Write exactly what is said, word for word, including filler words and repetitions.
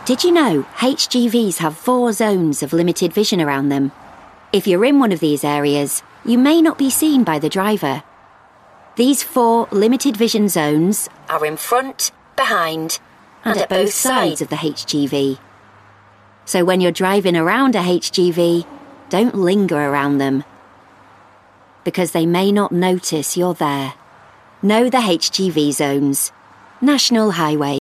Did you know H G Vs have four zones of limited vision around them? If you're in one of these areas, you may not be seen by the driver. These four limited vision zones are in front, behind, and at both sides of the H G V. So when you're driving around a H G V, don't linger around them, because they may not notice you're there. Know the H G V zones. National Highway.